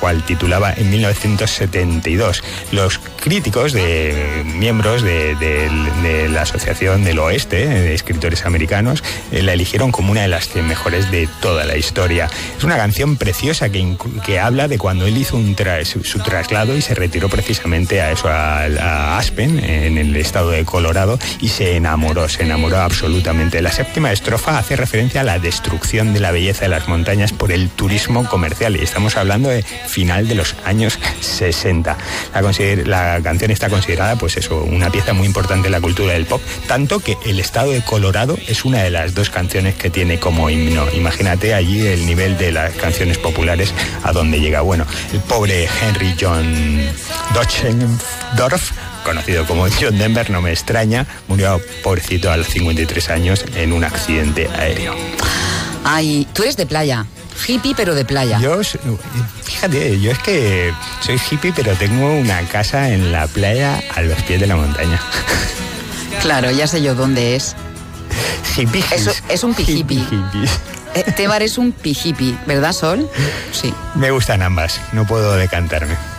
cual titulaba en 1972. Los críticos, miembros de la Asociación del Oeste, de escritores americanos, la eligieron como una de las mejores de toda la historia. Es una canción preciosa que habla de cuando él hizo su traslado y se retiró precisamente a Aspen, en el estado de Colorado, y se enamoró absolutamente. La séptima estrofa hace referencia a la destrucción de la belleza de las montañas por el turismo comercial, y estamos hablando de final de los años 60. La canción está considerada, pues eso, una pieza muy importante en la cultura del pop, tanto que el estado de Colorado es una de las 2 canciones que tiene como himno. Imagínate allí el nivel de las canciones populares a donde llega. Bueno, el pobre Henry John Deutschendorf, conocido como John Denver, no me extraña, murió, pobrecito, a los 53 años en un accidente aéreo. Ay, tú eres de playa. Hippie, pero de playa. Fíjate, yo es que soy hippie, pero tengo una casa en la playa a los pies de la montaña. Claro, ya sé yo dónde es. Hippie. Es un pijipi. Tebar es un pijipi, ¿verdad, Sol? Sí. Me gustan ambas, no puedo decantarme.